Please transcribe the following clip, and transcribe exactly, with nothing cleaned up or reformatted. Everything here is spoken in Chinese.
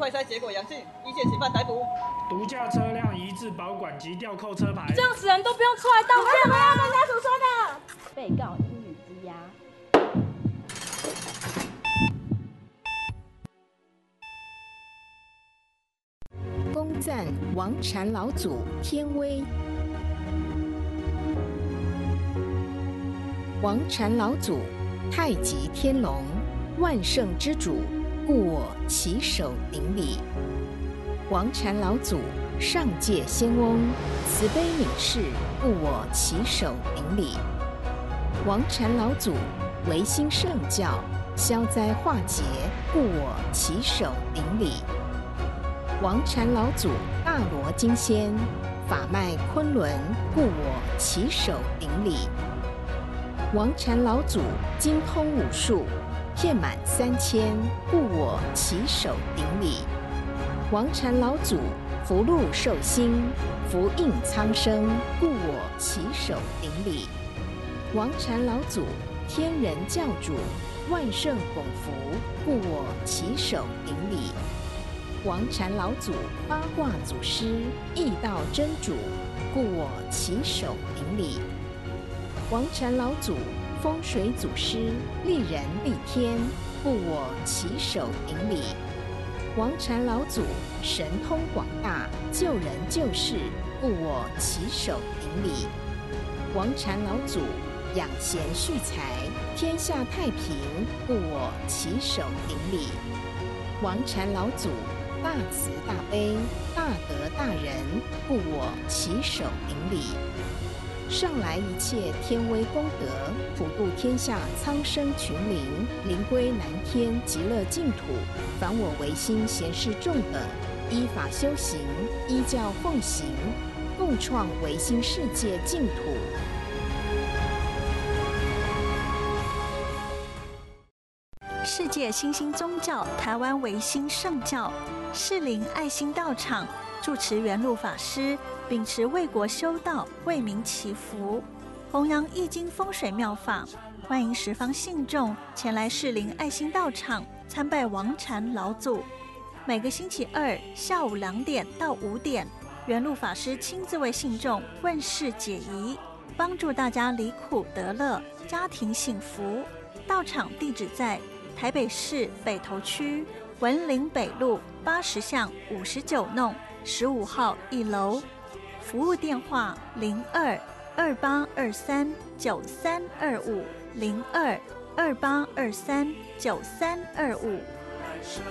快筛结果阳性，依现行犯逮捕。 毒驾车辆移至保管及吊扣车牌。 这样死人都不用出来道歉吗？跟家属说的。被告英语羁押。 公赞王禅老祖天威。王禅老祖，太极天龙，万圣之主，故我起手顶礼。王禅老祖，上界仙翁，慈悲悯世，故我起手顶礼。王禅老祖，维新圣教，消灾化解，故我起手顶礼。王禅老祖，大罗金仙，法脉昆仑，故我起手顶礼。王禅老祖，精通武术，遍满三千，故我起手顶礼。王禅老祖，福禄寿星，福应苍生，故我起手顶礼。王禅老祖，天人教主，万圣拱福，故我起手顶礼。王禅老祖，八卦祖师，易道真主，故我起手顶礼。王禅老祖，风水祖师，利人利天，故我起手顶礼。王禅老祖，神通广大，救人救世，故我起手顶礼。王禅老祖，养贤蓄财，天下太平，故我起手顶礼。王禅老祖，大慈大悲，大德大仁，故我起手顶礼。上来一切天威功德，普度天下苍生群灵，灵归南天极乐净土。凡我唯心贤士众等，依法修行，依教奉行，共创唯心世界净土。 世界新兴宗教台湾唯心圣教士林爱心道场住持圆籙法师秉持为国修道、为民祈福，弘扬易经风水妙法，欢迎十方信众前来士林爱心道场参拜王禅老祖。每个星期二下午两点到五点，圆籙法师亲自为信众问事解疑，帮助大家离苦得乐，家庭幸福。道场地址在台北市北投区文林北路八十巷五十九弄十五号一楼，服务电话零二二八二三九三二五零二二八二三九三二五。